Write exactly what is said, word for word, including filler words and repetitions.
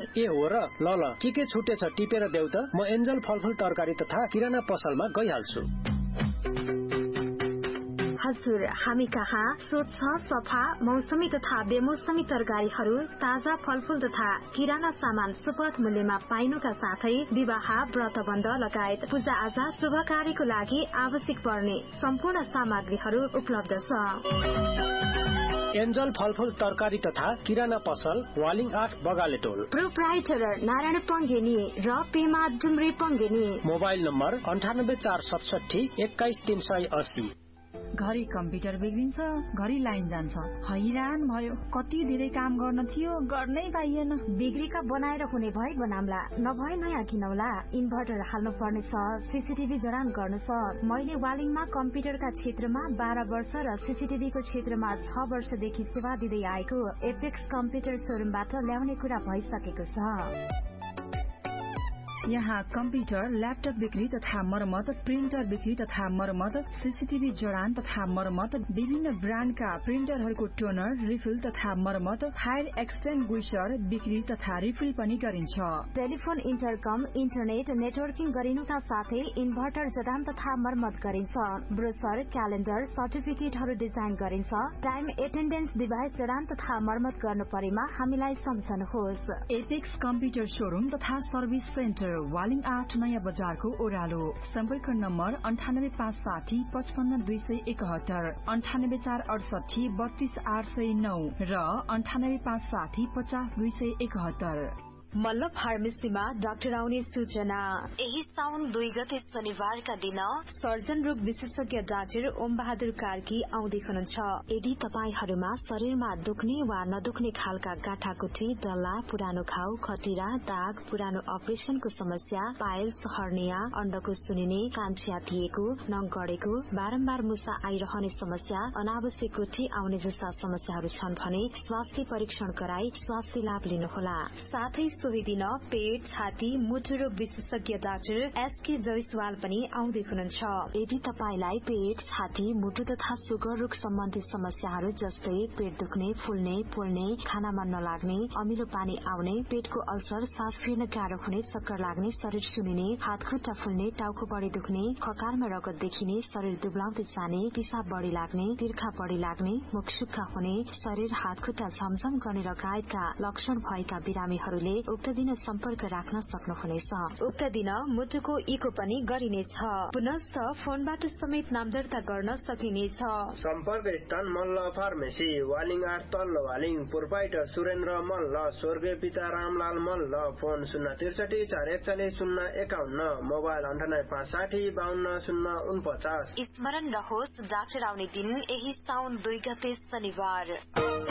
ए हो र, ल ल के के छुटेछ टिपेर देऊ त, म एन्जल फलफुल तरकारी तथा किराना पसलमा गइहाल्छु। हजुर, हामी कहाँ स्वच्छ, सफा, मौसमी तथा बेमौसमी तरकारीहरू, ताजा फलफूल तथा किराना सामान सुपथ मूल्यमा पाइनुका साथै विवाह, व्रतबन्ध लगायत पूजा आजा शुभ कार्यको लागि आवश्यक पर्ने सम्पूर्ण सामग्रीहरू उपलब्ध छ। एन्जल फलफुल तरकारी तथा किराना पसल, वालिङ आठ बगालेटोल। प्रोप्राइटर नारायण पङ्गेनी र पेमा डुम्री पङ्गेनी। मोबाइल नम्बर अन्ठानब्बे चार सतसठी एक्काइस तीन सय अस्सी। घरि कम्प्युटर बिग्रिन्छ, घरि लाइन जान्छ, हैरान भयो। कति धेरै काम गर्न थियो, गर्नै पाइएन। बिग्रेका बनाएर हुने भए बनाम्ला, नभए नयाँ किनौला। इन्भर्टर हाल्नु पर्ने छ, सीसीटीभी जडान गर्नु छ। मैले वालिङमा कम्प्युटरका क्षेत्रमा बाह्र वर्ष र सीसीटीभीको क्षेत्रमा छ वर्षदेखि सेवा दिँदै आएको एपेक्स कम्प्युटर सोरुमबाट ल्याउने कुरा भइसकेको छ। यहाँ कम्प्युटर, ल्यापटप बिक्री तथा मरम्मत, प्रिन्टर बिक्री तथा मरम्मत, सीसीटीभी जडान तथा मरम्मत, विभिन्न ब्रान्डका प्रिन्टरहरूको टोनर, रिफिल तथा मरम्मत, फायर एक्सटिङ्ग्विशर बिक्री तथा रिफिल पनि गरिन्छ। टेलिफोन, इन्टरकम, इन्टरनेट नेटवर्किङ गरिनुका साथै इन्भर्टर जडान तथा मरम्मत गरिन्छ। ब्रोसर, क्यालेन्डर, सर्टिफिकेटहरू डिजाइन गरिन्छ। टाइम एटेन्डेन्स डिभाइस जडान तथा मरम्मत गर्नु परेमा हामीलाई सम्झनुहोस्। एपेक्स कम्प्युटर शोरूम तथा सर्भिस सेन्टर, वालिङ आठ नयाँ बजारको ओह्रालो। सम्पर्क नम्बर अन्ठानब्बे पाँच साठी पचपन्न दुई सय एकहत्तर, अन्ठानब्बे चार अडसठी बत्तीस आठ सय नौ र अन्ठानब्बे पाँच साठी पचास दुई सय एकहत्तर। मल्ल फार्मेसीमा डाक्टर आउने सूचना। यही साउन दुई गते शनिबारका दिन सर्जन रोग विशेषज्ञ डाक्टर ओम बहादुर कार्की आउँदै हुनुहुन्छ। यदि तपाईहरूमा शरीरमा दुख्ने वा नदुख्ने खालका गाँठागुठी, डल्ला, पुरानो घाउ, खटिरा, दाग, पुरानो अपरेसनको समस्या, पाइल्स, हर्निया, अण्डको सुनिने, कान च्यातिएको, नङ गडेको, बारम्बार मुसा आइरहने समस्या, अनावश्यक गुठी आउने जस्ता समस्याहरू छन् भने स्वास्थ्य परीक्षण गराई स्वास्थ्य लाभ लिनुहोला। साथै सोही दिन पेट, छाती, मुटु रोग विशेषज्ञ डाक्टर एसके जयसवाल पनि आउँदै हुनुहुन्छ। यदि तपाईलाई पेट, छाती, मुटु तथा सुगर रोग सम्बन्धी समस्याहरू जस्तै पेट दुख्ने, फुल्ने, पोल्ने, खाना मन नलाग्ने, अमिलो पानी आउने, पेटको अल्सर, सास फेर्न गाह्रो हुने, चक्कर लाग्ने, शरीर सुनिने, हात खुट्टा फुल्ने, टाउको बढी दुख्ने, खकारमा रगत देखिने, शरीर दुब्लाउँदै जाने, पिसाब बढी लाग्ने, तिर्खा बढी लाग्ने, मुख सुक्खा हुने, शरीर हात खुट्टा झमझम गर्ने लगायतका लक्षण भएका बिरामीहरूले उक्त दिन सम्पर्क राख्न सक्नुहुनेछ। उक्त दिन मुटुको इको पनि गरिनेछ। पुनश्च फोनबाट समेत नाम दर्ता गर्न सकिनेछ। सम्पर्क स्थान मल्ल फार्मेसी, वालिङ आठ तल्लो वालिङ। प्रोप्राइटर सुरेन्द्र मल्ल, स्वर्गीय पिता रामलाल मल्ल। फोन शून्य त्रिसठी चार एकचालिस शून्य एकाउन्न, मोबाइल अन्ठानब्बे पाँच साठी बाहन्न शून्य उनपचास। स्मरण रहोस्, डाक्टर आउने दिन यही साउन दुई गते शनिबार।